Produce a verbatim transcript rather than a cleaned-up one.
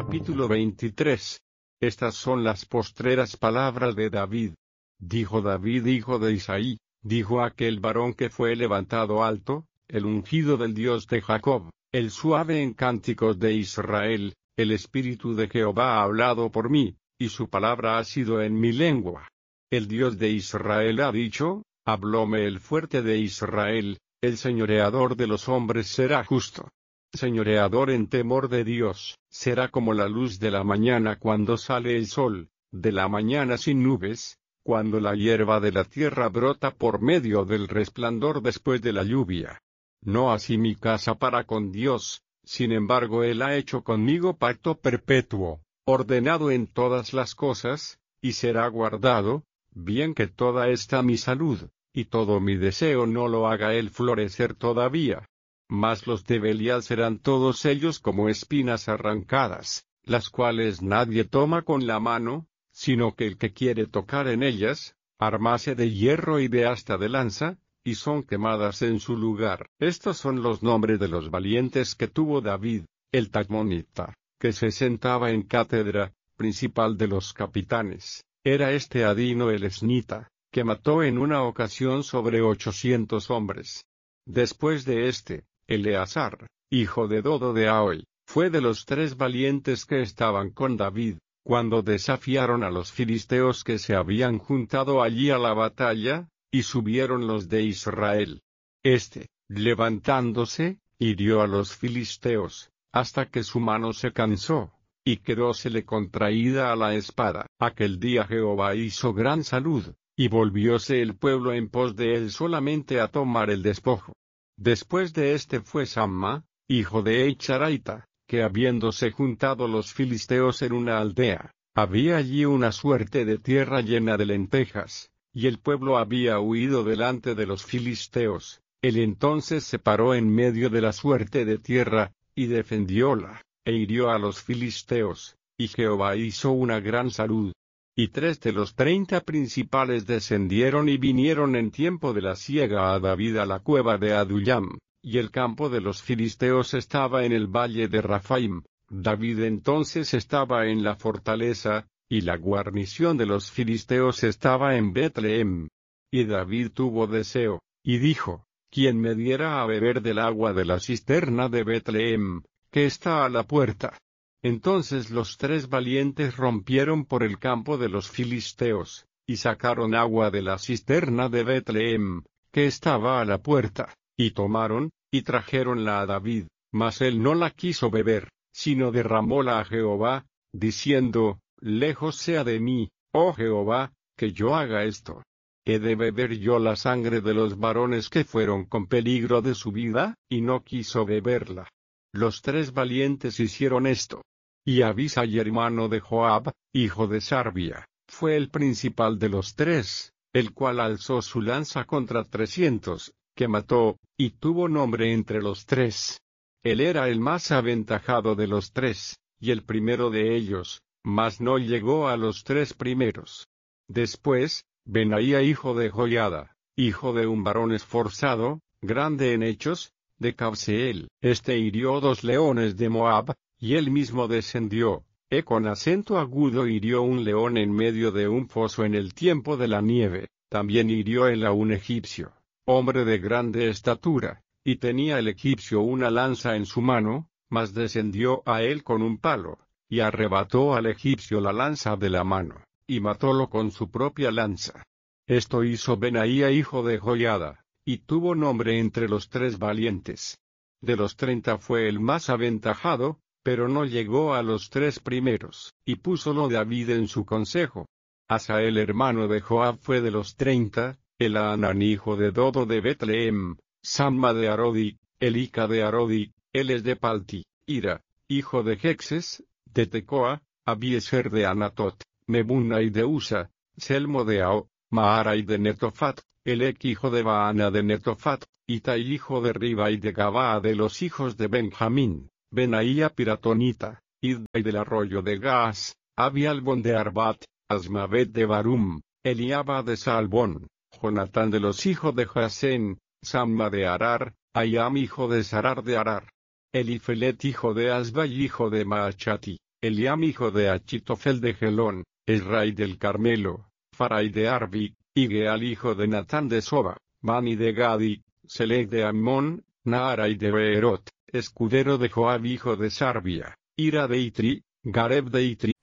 Capítulo veintitrés. Estas son las postreras palabras de David. Dijo David hijo de Isaí, dijo aquel varón que fue levantado alto, el ungido del Dios de Jacob, el suave en cánticos de Israel, el Espíritu de Jehová ha hablado por mí, y su palabra ha sido en mi lengua. El Dios de Israel ha dicho, hablóme el fuerte de Israel, el señoreador de los hombres será justo. Señoreador en temor de Dios, será como la luz de la mañana cuando sale el sol, de la mañana sin nubes, cuando la hierba de la tierra brota por medio del resplandor después de la lluvia. No así mi casa para con Dios, sin embargo él ha hecho conmigo pacto perpetuo, ordenado en todas las cosas, y será guardado, bien que toda esta mi salud, y todo mi deseo no lo haga él florecer todavía. Mas los de Belial serán todos ellos como espinas arrancadas, las cuales nadie toma con la mano, sino que el que quiere tocar en ellas, armase de hierro y de asta de lanza, y son quemadas en su lugar. Estos son los nombres de los valientes que tuvo David, el Tachmonita, que se sentaba en cátedra, principal de los capitanes. Era este Adino el Esnita, que mató en una ocasión sobre ochocientos hombres. Después de este, Eleazar, hijo de Dodo de Ahoy, fue de los tres valientes que estaban con David, cuando desafiaron a los filisteos que se habían juntado allí a la batalla, y subieron los de Israel. Este, levantándose, hirió a los filisteos, hasta que su mano se cansó, y quedósele contraída a la espada. Aquel día Jehová hizo gran salud, y volvióse el pueblo en pos de él solamente a tomar el despojo. Después de este fue Samma, hijo de Eicharaita, que habiéndose juntado los filisteos en una aldea, había allí una suerte de tierra llena de lentejas, y el pueblo había huido delante de los filisteos. Él entonces se paró en medio de la suerte de tierra, y defendióla, e hirió a los filisteos, y Jehová hizo una gran salud. Y tres de los treinta principales descendieron y vinieron en tiempo de la siega a David a la cueva de Adullam, y el campo de los filisteos estaba en el valle de Rafaim. David entonces estaba en la fortaleza, y la guarnición de los filisteos estaba en Betlehem. Y David tuvo deseo, y dijo, ¿quién me diera a beber del agua de la cisterna de Betlehem, que está a la puerta? Entonces los tres valientes rompieron por el campo de los filisteos, y sacaron agua de la cisterna de Betlehem, que estaba a la puerta, y tomaron, y trajeronla a David, mas él no la quiso beber, sino derramóla a Jehová, diciendo, lejos sea de mí, oh Jehová, que yo haga esto. ¿He de beber yo la sangre de los varones que fueron con peligro de su vida? Y no quiso beberla. Los tres valientes hicieron esto. Y Abisai hermano de Joab, hijo de Sarbia, fue el principal de los tres, el cual alzó su lanza contra trescientos, que mató, y tuvo nombre entre los tres. Él era el más aventajado de los tres, y el primero de ellos, mas no llegó a los tres primeros. Después, Benaía hijo de Joiada, hijo de un varón esforzado, grande en hechos, de Cabseel. Este hirió dos leones de Moab, y él mismo descendió, e con acento agudo hirió un león en medio de un foso en el tiempo de la nieve. También hirió él a un egipcio, hombre de grande estatura, y tenía el egipcio una lanza en su mano, mas descendió a él con un palo, y arrebató al egipcio la lanza de la mano, y matólo con su propia lanza. Esto hizo Benaía hijo de Joiada, y tuvo nombre entre los tres valientes. De los treinta fue el más aventajado, pero no llegó a los tres primeros, y púsolo David en su consejo. Asael hermano de Joab fue de los treinta, Elhanan hijo de Dodo de Betlehem, Samma de Arodi, Elica de Arodi, él es de Palti, Ira, hijo de Jexes, de Tecoa, Abiezer de Anatot, Mebunai de Usa, Selmo de Ao, Maarai de Netofat, Elec hijo de Baana de Netofat, Itai hijo de Ribai de Gabaa de los hijos de Benjamín, Benaía piratonita, Idai del arroyo de Gaas, Abialbon de Arbat, Asmavet de Barum, Eliaba de Salbón, Jonatán de los hijos de Jasén, Samma de Arar, Ayam hijo de Sarar de Arar, Elifelet hijo de Asbai hijo de Maachati, Eliam hijo de Achitofel de Gelón, Esrai del Carmelo, Farai de Arbi, Igeal hijo de Natán de Soba, Bani de Gadi, Selec de Ammón, Naarai de Beerot, escudero de Joab hijo de Sarbia, Ira de Itri, Gareb de Itri,